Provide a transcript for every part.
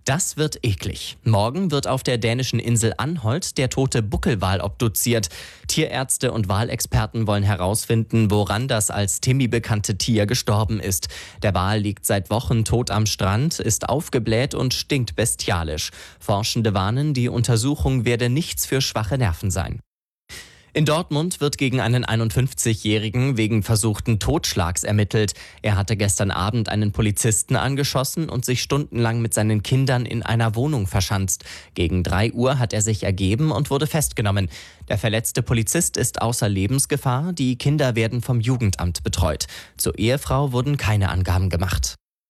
Das wird eklig. Morgen wird auf der dänischen Insel Anholt der tote Buckelwal obduziert. Tierärzte und Walexperten wollen herausfinden, woran das als Timmy bekannte Tier gestorben ist. Der Wal liegt seit Wochen tot am Strand, ist aufgebläht und stinkt bestialisch. Forschende warnen, die Untersuchung werde nichts für schwache Nerven sein. In Dortmund wird gegen einen 51-Jährigen wegen versuchten Totschlags ermittelt. Er hatte gestern Abend einen Polizisten angeschossen und sich stundenlang mit seinen Kindern in einer Wohnung verschanzt. Gegen 3 Uhr hat er sich ergeben und wurde festgenommen. Der verletzte Polizist ist außer Lebensgefahr. Die Kinder werden vom Jugendamt betreut. Zur Ehefrau wurden keine Angaben gemacht.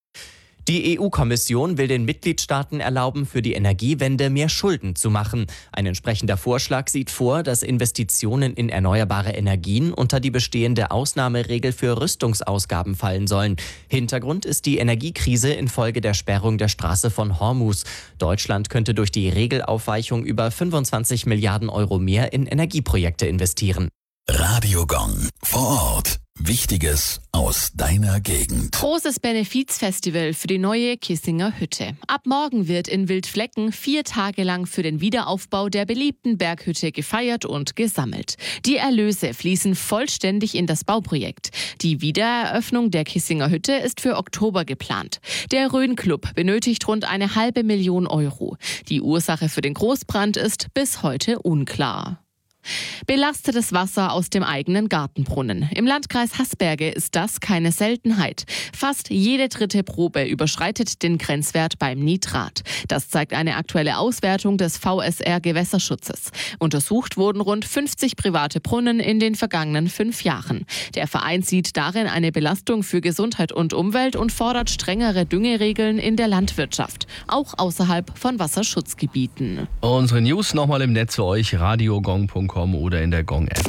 Die EU-Kommission will den Mitgliedstaaten erlauben, für die Energiewende mehr Schulden zu machen. Ein entsprechender Vorschlag sieht vor, dass Investitionen in erneuerbare Energien unter die bestehende Ausnahmeregel für Rüstungsausgaben fallen sollen. Hintergrund ist die Energiekrise infolge der Sperrung der Straße von Hormuz. Deutschland könnte durch die Regelaufweichung über 25 Milliarden Euro mehr in Energieprojekte investieren. Radio Gong vor Ort. Wichtiges aus deiner Gegend. Großes Benefizfestival für die neue Kissinger Hütte. Ab morgen wird in Wildflecken 4 Tage lang für den Wiederaufbau der beliebten Berghütte gefeiert und gesammelt. Die Erlöse fließen vollständig in das Bauprojekt. Die Wiedereröffnung der Kissinger Hütte ist für Oktober geplant. Der Rhön-Club benötigt rund 500.000 Euro. Die Ursache für den Großbrand ist bis heute unklar. Belastetes Wasser aus dem eigenen Gartenbrunnen. Im Landkreis Haßberge ist das keine Seltenheit. Fast jede 3. Probe überschreitet den Grenzwert beim Nitrat. Das zeigt eine aktuelle Auswertung des VSR Gewässerschutzes. Untersucht wurden rund 50 private Brunnen in den vergangenen 5 Jahren. Der Verein sieht darin eine Belastung für Gesundheit und Umwelt und fordert strengere Düngeregeln in der Landwirtschaft, auch außerhalb von Wasserschutzgebieten. Unsere News nochmal im Netz für euch, radiogong.com oder in der Gong-App.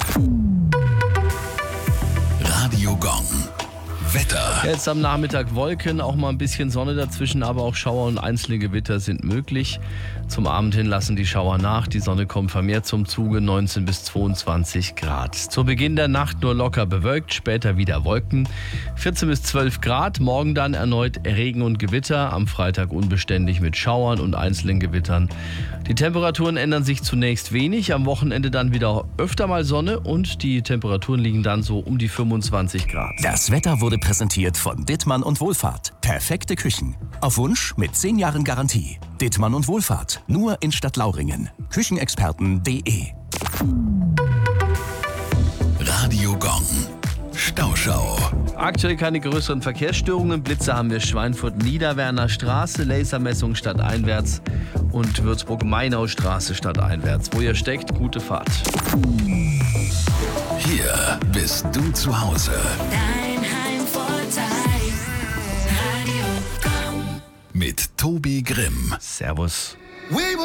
Radio Gong. Wetter. Jetzt am Nachmittag Wolken, auch mal ein bisschen Sonne dazwischen, aber auch Schauer und einzelne Gewitter sind möglich. Zum Abend hin lassen die Schauer nach, die Sonne kommt vermehrt zum Zuge, 19 bis 22 Grad. Zu Beginn der Nacht nur locker bewölkt, später wieder Wolken, 14 bis 12 Grad. Morgen dann erneut Regen und Gewitter, am Freitag unbeständig mit Schauern und einzelnen Gewittern. Die Temperaturen ändern sich zunächst wenig, am Wochenende dann wieder öfter mal Sonne und die Temperaturen liegen dann so um die 25 Grad. Das Wetter wurde präsentiert von Dittmann und Wohlfahrt. Perfekte Küchen. Auf Wunsch mit 10 Jahren Garantie. Dittmann und Wohlfahrt. Nur in Stadtlauringen. Küchenexperten.de. Radio Gong. Stauschau. Aktuell keine größeren Verkehrsstörungen. Blitze haben wir Schweinfurt-Niederwerner Straße, Lasermessung stadteinwärts und Würzburg-Mainau-Straße stadteinwärts. Wo ihr steckt, gute Fahrt. Hier bist du zu Hause. Dein Heimvorteil. Radio Gong. Mit Tobi Grimm. Servus.